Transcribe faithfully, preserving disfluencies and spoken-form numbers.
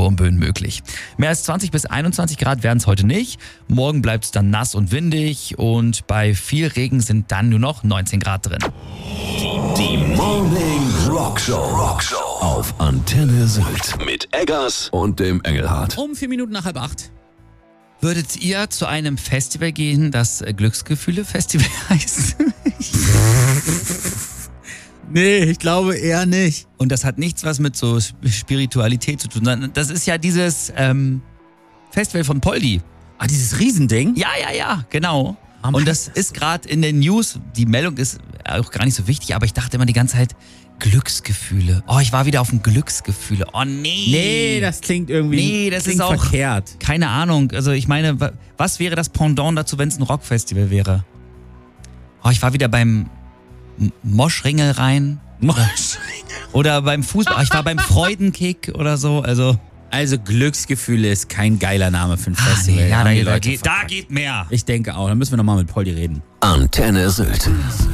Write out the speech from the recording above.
Sturmböen möglich. Mehr als zwanzig bis einundzwanzig Grad werden es heute nicht. Morgen bleibt es dann nass und windig und bei viel Regen sind dann nur noch neunzehn Grad drin. Die Morning Rockshow. Rockshow auf Antenne Sylt mit Eggers und dem Engelhardt. Um vier Minuten nach halb acht. Würdet ihr zu einem Festival gehen, das Glücksgefühle-Festival heißt? Nee, ich glaube eher nicht. Und das hat nichts was mit so Spiritualität zu tun, sondern das ist ja dieses ähm, Festival von Poldi. Ah, dieses Riesending? Ja, ja, ja, genau. Warum Und das heißt das ist gerade in den News, die Meldung ist auch gar nicht so wichtig, aber ich dachte immer die ganze Zeit, Glücksgefühle. Oh, ich war wieder auf dem Glücksgefühle. Oh nee. Nee, das klingt irgendwie Nee, das klingt ist auch verkehrt. Keine Ahnung. Also ich meine, wa- was wäre das Pendant dazu, wenn es ein Rockfestival wäre? Oh, ich war wieder beim M- Moschringel rein. Oder beim Fußball. Oh, ich war beim Freudenkick oder so. Also, Also Glücksgefühle ist kein geiler Name für ein ah, Festival. nee, ja, Haben da, die da, Leute geht, da verkackt. geht mehr. Ich denke auch. Dann müssen wir nochmal mit Poldi reden. Antenne Sylt.